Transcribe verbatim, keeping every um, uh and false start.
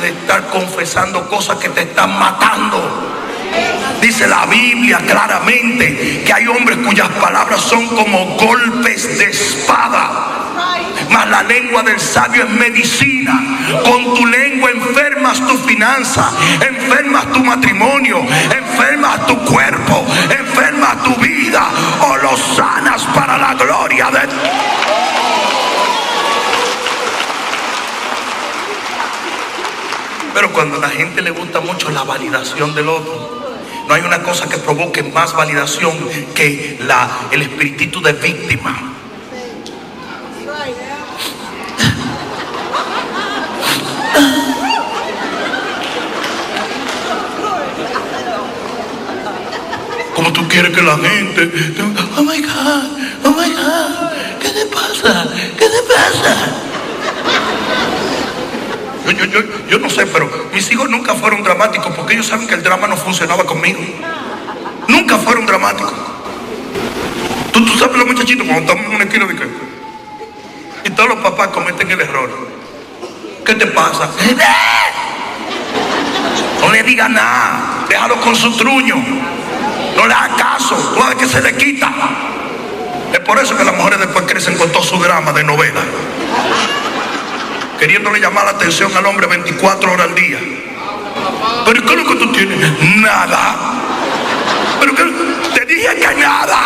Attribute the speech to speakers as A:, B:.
A: de estar confesando cosas que te están matando. Dice la Biblia claramente que hay hombres cuyas palabras son como golpes de espada, mas la lengua del sabio es medicina. Con tu lengua enfermas tu finanza, enfermas tu matrimonio, enfermas tu cuerpo, enfermas tu vida, o lo sanas para la gloria de Dios. Pero cuando a la gente le gusta mucho la validación del otro, no hay una cosa que provoque más validación que la, el espíritu de víctima. Como tú quieres que la gente, oh my God, oh my God, ¿qué te pasa? ¿Qué te pasa? Yo, yo, yo, yo no sé, pero mis hijos nunca fueron dramáticos porque ellos saben que el drama no funcionaba conmigo. Nunca fueron dramáticos. Tú, tú sabes los muchachitos cuando estamos en una esquina de qué. Y todos los papás cometen el error. ¿Qué te pasa? No le digas nada. Déjalo con su truño. No le hagas caso. Tú sabes que se le quita. Es por eso que las mujeres después crecen con todo su drama de novela, queriéndole llamar la atención al hombre veinticuatro horas al día. ¿Pero qué es lo que tú tienes? Nada. ¿Pero qué? Te dije que nada.